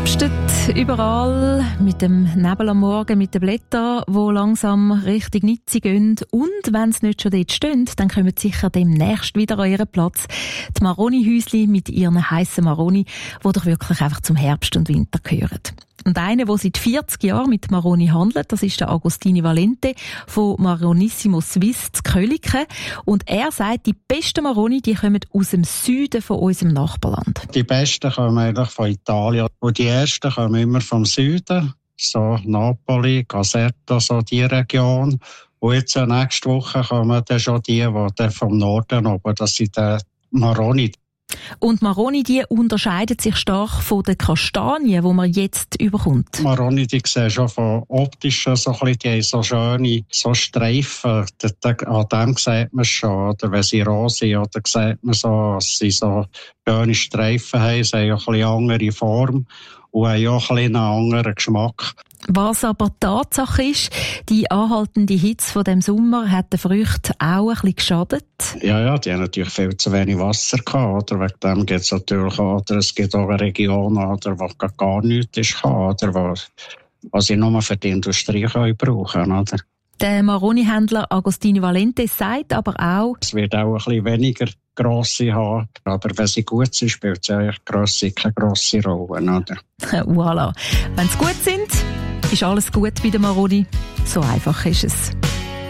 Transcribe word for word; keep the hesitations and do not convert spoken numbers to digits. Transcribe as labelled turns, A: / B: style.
A: verherbstet überall, mit dem Nebel am Morgen, mit den Blättern, die langsam Richtung Nizzi gehen. Und wenn sie nicht schon dort stehen, dann kommen sie sicher demnächst wieder an ihren Platz. Die Maroni-Häusli mit ihren heissen Maroni, die doch wirklich einfach zum Herbst und Winter gehören. Und einer, der seit vierzig Jahren mit Maroni handelt, das ist der Agostini Valente von Maronissimo Suisse zu Köliken. Und er sagt, die besten Maroni, die kommen aus dem Süden von unserem Nachbarland.
B: Die besten kommen eigentlich von Italien. Und die ersten kommen immer vom Süden, so Napoli, Caserta, so die Region. Und jetzt nächste Woche kommen dann schon die, die dann vom Norden oben, das sind die Maroni.
A: Und Maroni, die unterscheidet sich stark von den Kastanien, die man jetzt überkommt.
B: Maroni, die sehen schon von optischen so ein bisschen, die haben so schöne so Streifen. An dem sieht man schon, oder wenn sie roh sind, oder sieht man so, dass sie so schöne Streifen haben, sie haben auch ein bisschen andere Form und haben auch ein bisschen einen anderen Geschmack.
A: Was aber Tatsache ist, die anhaltende Hitze von dem Sommer hat den Früchten auch ein bisschen geschadet.
B: Ja, ja, die haben natürlich viel zu wenig Wasser gehabt, oder? Wegen dem gibt es natürlich auch, oder es gibt auch Regionen, oder, wo gar nichts ist, oder, wo, was sie nur für die Industrie können brauchen, oder?
A: Der Maroni-Händler Agostini Valente sagt aber auch,
B: es wird auch ein bisschen weniger Grosse haben, aber wenn sie gut sind, spielt sie eigentlich Grosse keine grosse Rolle, oder?
A: Voilà. Wenn sie gut sind, ist alles gut bei der Maroni. So einfach ist es.